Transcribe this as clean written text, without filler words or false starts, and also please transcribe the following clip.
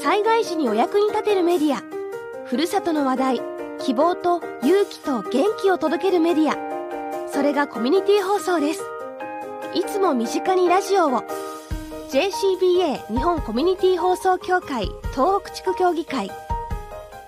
災害時にお役に立てるメディア、ふるさとの話題、希望と勇気と元気を届けるメディア、それがコミュニティ放送です。いつも身近にラジオを。 JCBA 日本コミュニティ放送協会東北地区協議会